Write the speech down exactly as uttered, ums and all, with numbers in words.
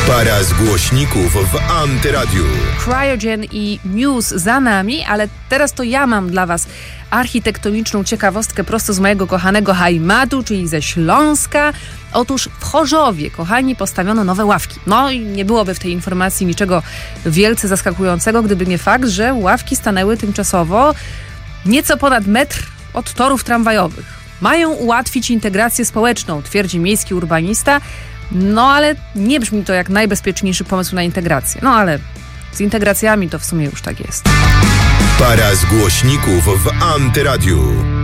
Para z głośników w Antyradiu. Cryogen i Muse za nami, ale teraz to ja mam dla was architektoniczną ciekawostkę prosto z mojego kochanego Hajmatu, czyli ze Śląska. Otóż w Chorzowie, kochani, postawiono nowe ławki. No i nie byłoby w tej informacji niczego wielce zaskakującego, gdyby nie fakt, że ławki stanęły tymczasowo nieco ponad metr od torów tramwajowych. Mają ułatwić integrację społeczną, twierdzi miejski urbanista. No ale nie brzmi to jak najbezpieczniejszy pomysł na integrację. No ale z integracjami to w sumie już tak jest. Para z głośników w Antyradiu.